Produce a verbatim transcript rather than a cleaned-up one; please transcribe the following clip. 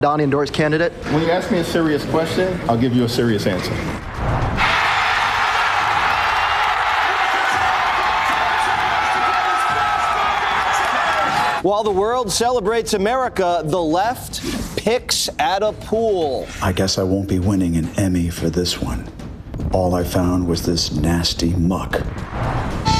Donnie endorsed candidate. When you ask me a serious question, I'll give you a serious answer. While the world celebrates America, the left picks at a pool. I guess I won't be winning an Emmy for this one. All I found was this nasty muck.